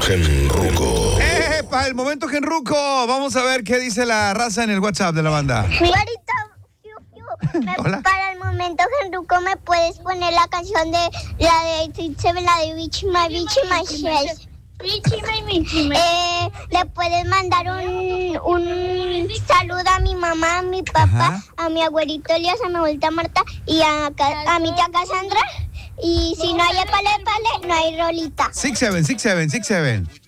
Genruco. ¡Epa! El momento Genruco. Vamos a ver qué dice la raza en el WhatsApp de la banda. Güerito, Hola. para el momento Genruco, ¿me puedes poner la canción de la de Six Seven, la de Vichy My Shells? Le puedes mandar un saludo a mi mamá, a mi papá, a mi abuelito Elias, a mi abuelita Marta y a mi tía Cassandra. Y si no hay pale, no hay rolita. 6-7, 6-7, 6-7.